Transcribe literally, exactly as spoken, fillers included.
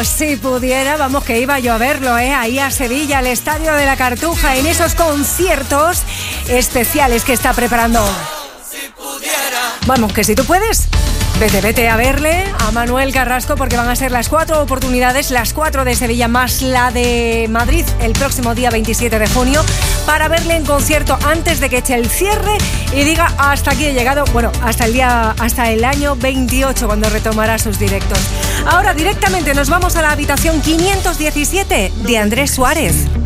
Oh, si pudiera, vamos que iba yo a verlo, ¿eh? Ahí a Sevilla, al Estadio de la Cartuja, en esos conciertos especiales que está preparando. Si pudiera. Vamos, que si tú puedes, vete, vete a verle a Manuel Carrasco, porque van a ser las cuatro oportunidades, las cuatro de Sevilla más la de Madrid, el próximo día veintisiete de junio, para verle en concierto antes de que eche el cierre y diga hasta aquí he llegado, bueno, hasta el día, hasta el año veintiocho, cuando retomará sus directos. Ahora directamente nos vamos a la habitación quinientos diecisiete de Andrés Suárez.